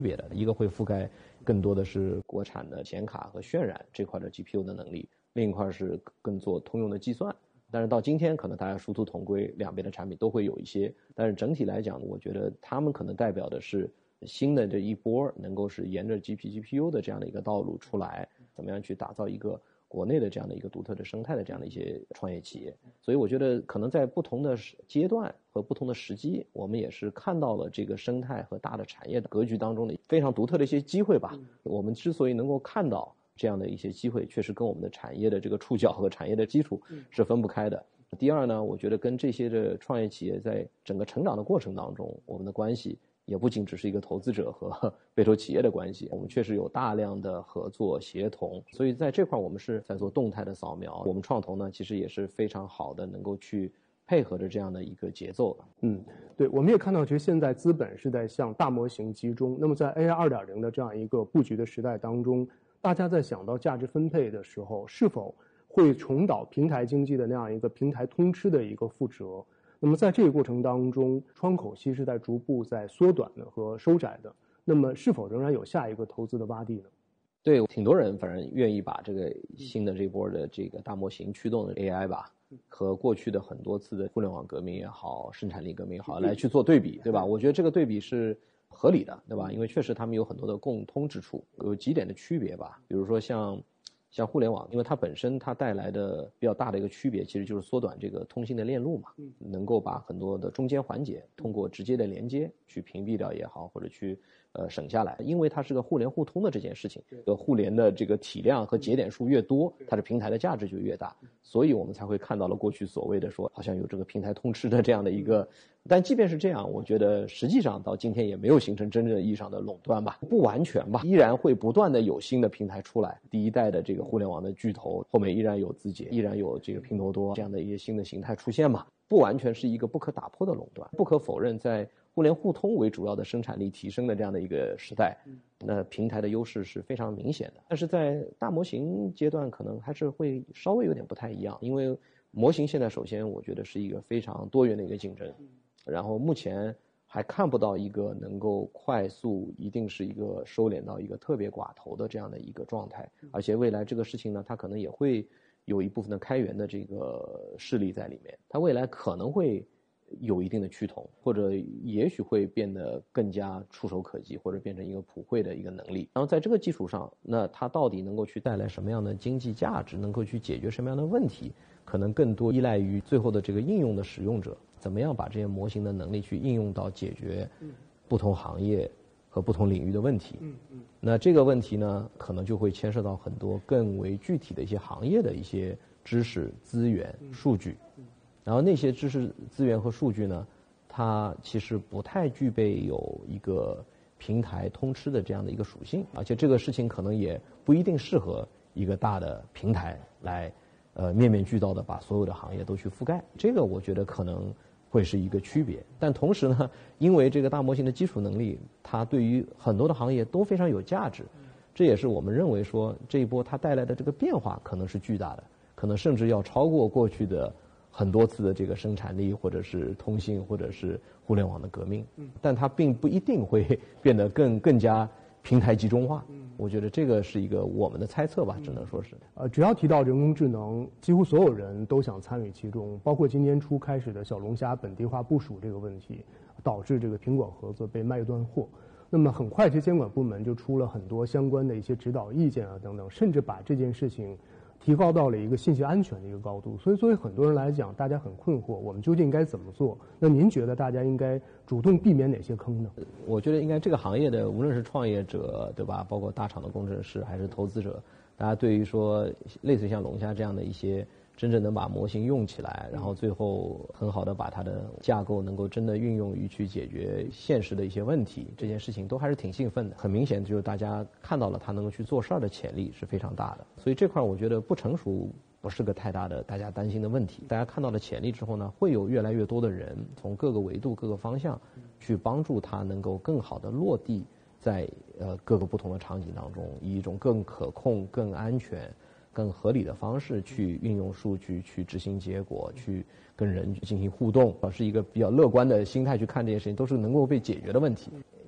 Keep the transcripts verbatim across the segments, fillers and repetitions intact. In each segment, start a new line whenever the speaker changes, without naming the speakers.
别的，一个会覆盖更多的是国产的显卡和渲染这块的 G P U 的能力，另一块是更做通用的计算。但是到今天可能大家殊途同归，两边的产品都会有一些，但是整体来讲，我觉得他们可能代表的是新的这一波能够是沿着 G P G P U 的这样的一个道路出来，怎么样去打造一个国内的这样的一个独特的生态的这样的一些创业企业。所以我觉得可能在不同的阶段和不同的时机，我们也是看到了这个生态和大的产业的格局当中的非常独特的一些机会吧。我们之所以能够看到这样的一些机会，确实跟我们的产业的这个触角和产业的基础是分不开的。第二呢，我觉得跟这些的创业企业在整个成长的过程当中，我们的关系也不仅只是一个投资者和被投企业的关系，我们确实有大量的合作协同，所以在这块我们是在做动态的扫描。我们创投呢，其实也是非常好的能够去配合着这样的一个节奏。
嗯，对，我们也看到，其实现在资本是在向大模型集中。那么在 A I 二点零 的这样一个布局的时代当中，大家在想到价值分配的时候，是否会重蹈平台经济的那样一个平台通吃的一个覆辙？那么在这个过程当中，窗口期是在逐步在缩短的和收窄的。那么是否仍然有下一个投资的洼地呢？
对，挺多人反正愿意把这个新的这波的这个大模型驱动的 A I 吧，和过去的很多次的互联网革命也好，生产力革命也好，来去做对比，对吧？我觉得这个对比是合理的，对吧？因为确实他们有很多的共通之处，有几点的区别吧。比如说像像互联网，因为它本身它带来的比较大的一个区别，其实就是缩短这个通信的链路嘛，能够把很多的中间环节通过直接的连接去屏蔽掉也好，或者去呃省下来。因为它是个互联互通的这件事情，呃互联的这个体量和节点数越多，它的平台的价值就越大，所以我们才会看到了过去所谓的说好像有这个平台通吃的这样的一个。但即便是这样，我觉得实际上到今天也没有形成真正意义上的垄断吧，不完全吧，依然会不断的有新的平台出来。第一代的这个互联网的巨头，后面依然有字节，依然有这个拼多多这样的一些新的形态出现嘛，不完全是一个不可打破的垄断。不可否认，在互联互通为主要的生产力提升的这样的一个时代，那平台的优势是非常明显的。但是在大模型阶段，可能还是会稍微有点不太一样，因为模型现在首先我觉得是一个非常多元的一个竞争。然后目前还看不到一个能够快速一定是一个收敛到一个特别寡头的这样的一个状态，而且未来这个事情呢，它可能也会有一部分的开源的这个势力在里面，它未来可能会有一定的趋同，或者也许会变得更加触手可及，或者变成一个普惠的一个能力。然后在这个基础上，那它到底能够去带来什么样的经济价值，能够去解决什么样的问题，可能更多依赖于最后的这个应用的使用者怎么样把这些模型的能力去应用到解决不同行业和不同领域的问题。嗯嗯，那这个问题呢，可能就会牵涉到很多更为具体的一些行业的一些知识、资源、数据。然后那些知识、资源和数据呢，它其实不太具备有一个平台通吃的这样的一个属性，而且这个事情可能也不一定适合一个大的平台来呃面面俱到的把所有的行业都去覆盖。这个我觉得可能会是一个区别。但同时呢，因为这个大模型的基础能力，它对于很多的行业都非常有价值，这也是我们认为说这一波它带来的这个变化可能是巨大的，可能甚至要超过过去的很多次的这个生产力或者是通信或者是互联网的革命，但它并不一定会变得更更加平台集中化。我觉得这个是一个我们的猜测吧，只能说是。
呃，只要提到人工智能，几乎所有人都想参与其中，包括今年初开始的小龙虾本地化部署这个问题，导致这个苹果盒子被卖断货。那么很快，这监管部门就出了很多相关的一些指导意见啊等等，甚至把这件事情提高到了一个信息安全的一个高度。所以作为很多人来讲，大家很困惑，我们究竟应该怎么做？那您觉得大家应该主动避免哪些坑呢？
我觉得应该这个行业的无论是创业者，对吧，包括大厂的工程师还是投资者，大家对于说类似像龙虾这样的一些真正能把模型用起来，然后最后很好的把它的架构能够真的运用于去解决现实的一些问题，这件事情都还是挺兴奋的。很明显就是大家看到了它能够去做事儿的潜力是非常大的，所以这块我觉得不成熟不是个太大的大家担心的问题。大家看到了潜力之后呢，会有越来越多的人从各个维度各个方向去帮助它能够更好的落地在呃各个不同的场景当中，以一种更可控更安全更合理的方式去运用数据，去执行结果，去跟人进行互动，是一个比较乐观的心态去看这件事情，都是能够被解决的问题。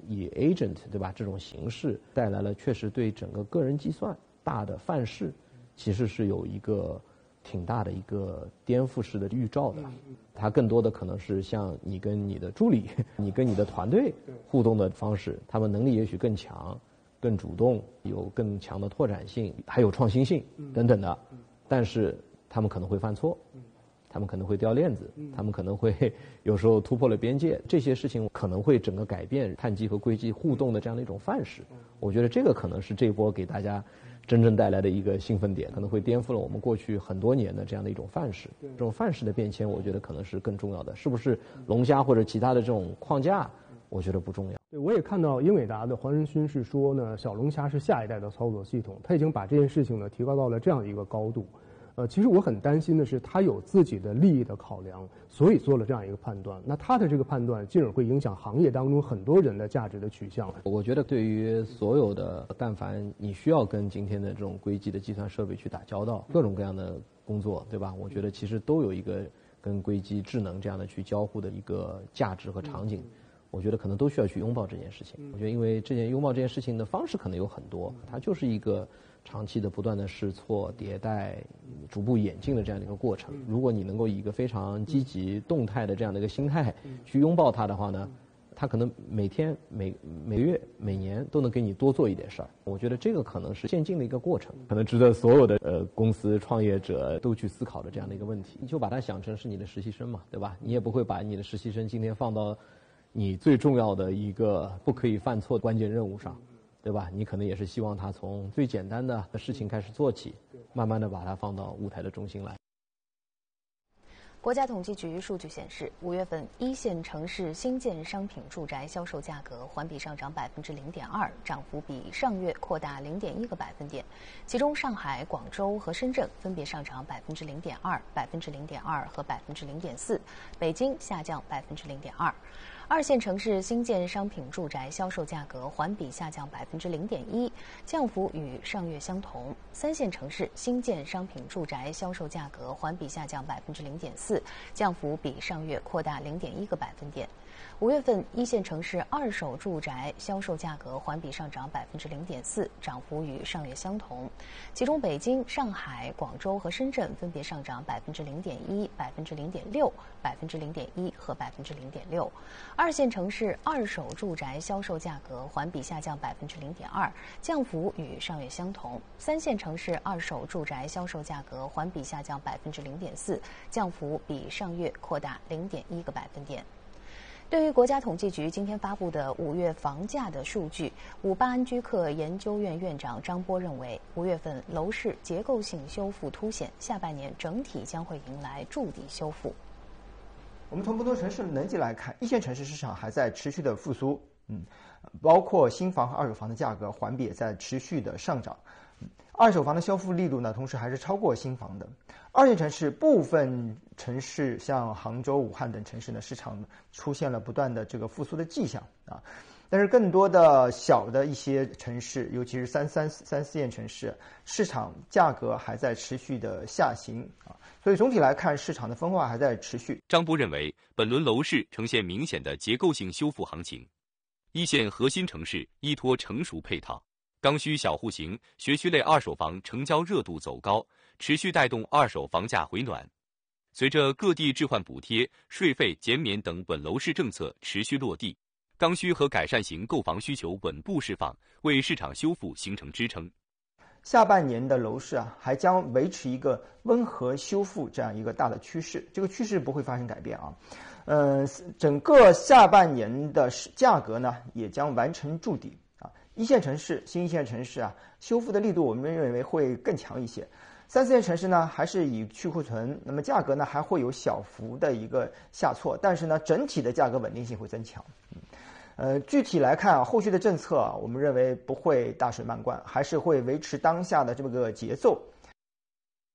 以 agent 对吧这种形式带来了，确实对整个个人计算大的范式，其实是有一个挺大的一个颠覆式的预兆的。它更多的可能是像你跟你的助理，你跟你的团队互动的方式，他们能力也许更强、更主动，有更强的拓展性，还有创新性等等的。但是他们可能会犯错。他们可能会掉链子，他们可能会有时候突破了边界，这些事情可能会整个改变碳基和硅基互动的这样的一种范式。我觉得这个可能是这一波给大家真正带来的一个兴奋点，可能会颠覆了我们过去很多年的这样的一种范式。这种范式的变迁，我觉得可能是更重要的。是不是龙虾或者其他的这种框架，我觉得不重要。
对，我也看到英伟达的黄仁勋是说呢，小龙虾是下一代的操作系统，他已经把这件事情呢提高到了这样的一个高度。呃，其实我很担心的是，他有自己的利益的考量，所以做了这样一个判断。那他的这个判断，进而会影响行业当中很多人的价值的取向。
我觉得，对于所有的，但凡你需要跟今天的这种硅基的计算设备去打交道，各种各样的工作，对吧？我觉得其实都有一个跟硅基智能这样的去交互的一个价值和场景。我觉得可能都需要去拥抱这件事情。我觉得，因为这件拥抱这件事情的方式可能有很多，它就是一个长期的不断的试错、迭代、逐步演进的这样的一个过程。如果你能够以一个非常积极、动态的这样的一个心态去拥抱它的话呢，它可能每天、每每个月、每年都能给你多做一点事儿。我觉得这个可能是渐进的一个过程，可能值得所有的呃公司创业者都去思考的这样的一个问题。你就把它想成是你的实习生嘛，对吧？你也不会把你的实习生今天放到你最重要的一个不可以犯错的关键任务上，对吧？你可能也是希望他从最简单的事情开始做起，慢慢的把它放到舞台的中心来。
国家统计局数据显示，五月份一线城市新建商品住宅销售价格环比上涨百分之零点二，涨幅比上月扩大零点一个百分点。其中，上海、广州和深圳分别上涨百分之零点二、百分之零点二和百分之零点四，北京下降百分之零点二。二线城市新建商品住宅销售价格环比下降百分之零点一，降幅与上月相同。三线城市新建商品住宅销售价格环比下降百分之零点四，降幅比上月扩大零点一个百分点。五月份一线城市二手住宅销售价格环比上涨百分之零点四，涨幅与上月相同。其中，北京、上海、广州和深圳分别上涨百分之零点一、百分之零点六、百分之零点一和百分之零点六。二线城市二手住宅销售价格环比下降百分之零点二，降幅与上月相同。三线城市二手住宅销售价格环比下降百分之零点四，降幅比上月扩大零点一个百分点。对于国家统计局今天发布的五月房价的数据，五八安居客研究院院长张波认为，五月份楼市结构性修复凸显，下半年整体将会迎来筑底修复。
我们从不同城市的能级来看，一线城市市场还在持续的复苏，嗯，包括新房和二手房的价格环比也在持续的上涨。二手房的修复力度呢，同时还是超过新房的。二线城市部分城市，像杭州、武汉等城市呢，市场出现了不断的这个复苏的迹象啊。但是更多的小的一些城市，尤其是三三三四线城市，市场价格还在持续的下行啊。所以总体来看，市场的分化还在持续。
张波认为，本轮楼市呈现明显的结构性修复行情，一线核心城市依托成熟配套。刚需小户型、学区类二手房成交热度走高，持续带动二手房价回暖。随着各地置换补贴、税费减免等稳楼市政策持续落地，刚需和改善型购房需求稳步释放，为市场修复形成支撑。
下半年的楼市啊，还将维持一个温和修复这样一个大的趋势，这个趋势不会发生改变啊。呃，整个下半年的价格呢，也将完成筑底。一线城市、新一线城市啊，修复的力度我们认为会更强一些。三四线城市呢，还是以去库存，那么价格呢还会有小幅的一个下挫，但是呢，整体的价格稳定性会增强。嗯，呃，具体来看啊，后续的政策啊，我们认为不会大水漫灌，还是会维持当下的这么个节奏。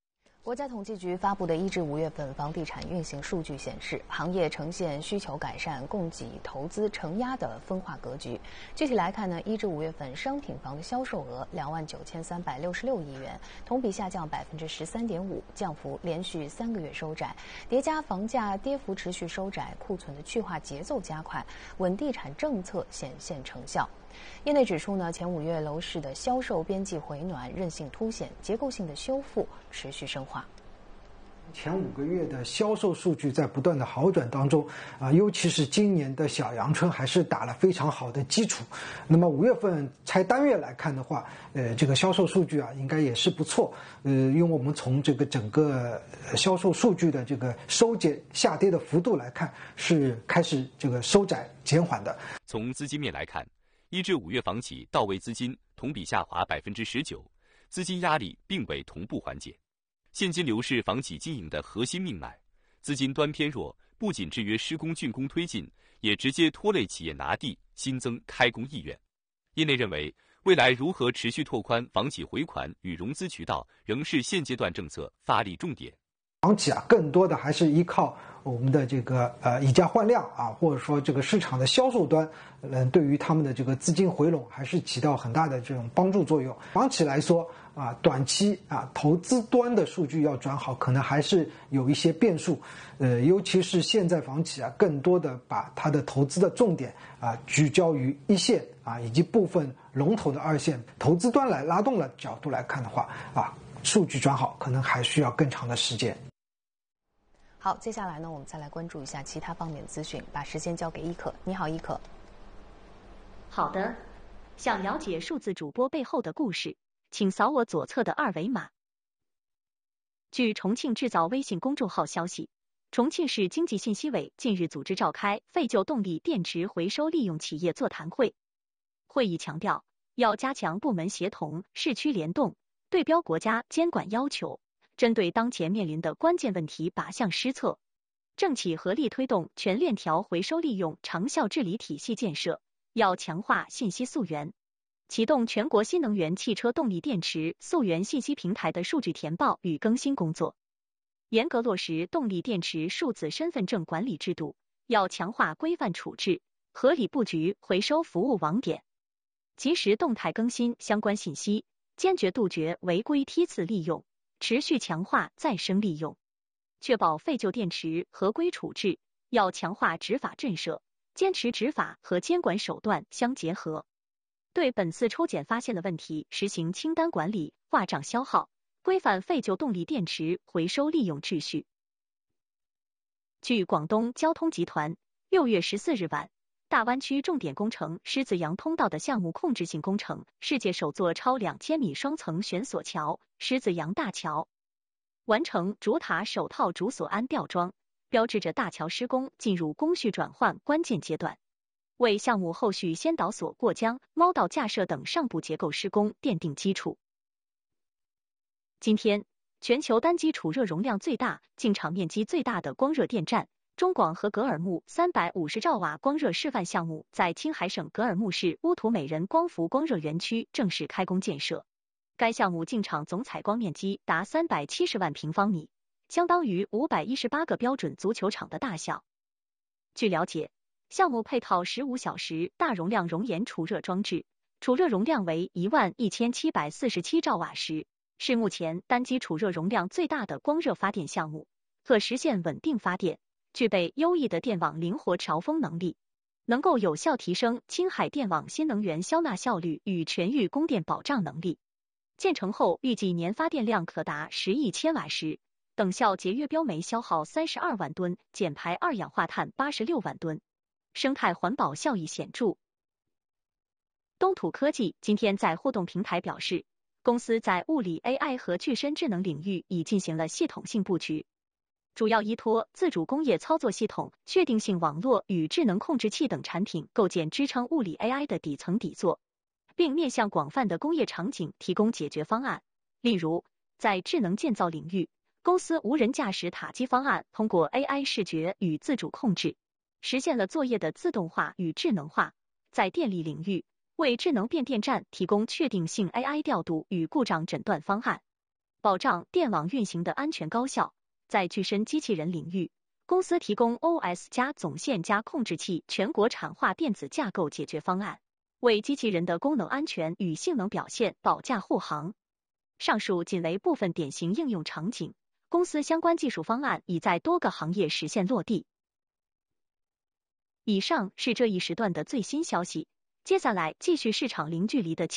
国家统计局发布的一至五月份房地产运行数据显示，行业呈现需求改善、供给投资承压的分化格局。具体来看呢，一至五月份商品房的销售额两万九千三百六十六亿元，同比下降百分之十三点五，降幅连续三个月收窄。叠加房价跌幅持续收窄，库存的去化节奏加快，稳地产政策显现成效。业内指出呢，前五月楼市的销售边际回暖韧性凸显，结构性的修复持续深化。
前五个月的销售数据在不断的好转当中啊，尤其是今年的小阳春还是打了非常好的基础。那么五月份拆单月来看的话，呃，这个销售数据啊，应该也是不错。呃，因为我们从这个整个销售数据的这个收减下跌的幅度来看，是开始这个收窄减缓的。
从资金面来看，一至五月房企到位资金同比下滑百分之十九，资金压力并未同步缓解。现金流是房企经营的核心命脉，资金端偏弱，不仅制约施工竣工推进，也直接拖累企业拿地、新增开工意愿。业内认为，未来如何持续拓宽房企回款与融资渠道，仍是现阶段政策发力重点。
房企啊，更多的还是依靠我们的这个呃以价换量啊，或者说这个市场的销售端，嗯、呃，对于他们的这个资金回笼还是起到很大的这种帮助作用。房企来说啊，短期啊投资端的数据要转好，可能还是有一些变数。呃，尤其是现在房企啊，更多的把它的投资的重点啊聚焦于一线啊以及部分龙头的二线投资端来拉动的角度来看的话啊，数据转好可能还需要更长的时间。
好，接下来呢，我们再来关注一下其他方面的资讯，把时间交给伊可。你好，伊可。
好的，想了解数字主播背后的故事，请扫我左侧的二维码。据重庆制造微信公众号消息，重庆市经济信息委近日组织召开废旧动力电池回收利用企业座谈会。会议强调，要加强部门协同、市区联动，对标国家监管要求，针对当前面临的关键问题靶向施策，政企合力推动全链条回收利用长效治理体系建设，要强化信息溯源，启动全国新能源汽车动力电池溯源信息平台的数据填报与更新工作，严格落实动力电池数字身份证管理制度，要强化规范处置，合理布局回收服务网点，及时动态更新相关信息，坚决杜绝违规梯次利用，持续强化再生利用，确保废旧电池合规处置，要强化执法震慑，坚持执法和监管手段相结合，对本次抽检发现的问题实行清单管理、划账消耗，规范废旧动力电池回收利用秩序。据广东交通集团六月十四日晚，大湾区重点工程狮子洋通道的项目控制性工程，世界首座超两千米双层悬索桥狮子洋大桥完成主塔首套主索鞍吊装，标志着大桥施工进入工序转换关键阶段，为项目后续先导索过江、猫道架设等上部结构施工奠定基础。今天，全球单机储热容量最大、进场面积最大的光热电站中广核格尔木三百五十兆瓦光热示范项目在青海省格尔木市乌图美人光伏光热园区正式开工建设。该项目进场总采光面积达三百七十万平方米，相当于五百一十八个标准足球场的大小。据了解，项目配套十五小时大容量熔岩储热装置，储热容量为一万一千七百四十七兆瓦时，是目前单机储热容量最大的光热发电项目，可实现稳定发电，具备优异的电网灵活调峰能力，能够有效提升青海电网新能源消纳效率与全域供电保障能力。建成后预计年发电量可达十亿千瓦时，等效节约标煤消耗三十二万吨，减排二氧化碳八十六万吨，生态环保效益显著。东土科技今天在互动平台表示，公司在物理 A I 和具身智能领域已进行了系统性布局，主要依托自主工业操作系统、确定性网络与智能控制器等产品构建支撑物理 A I 的底层底座，并面向广泛的工业场景提供解决方案。例如，在智能建造领域，公司无人驾驶塔基方案通过 A I 视觉与自主控制，实现了作业的自动化与智能化。在电力领域，为智能变电站提供确定性 A I 调度与故障诊断方案， 保障电网运行的安全高效。在具身机器人领域，公司提供 O S 加总线加控制器全国产化电子架构解决方案，为机器人的功能安全与性能表现保驾护航。上述仅为部分典型应用场景，公司相关技术方案已在多个行业实现落地。以上是这一时段的最新消息，接下来继续市场零距离的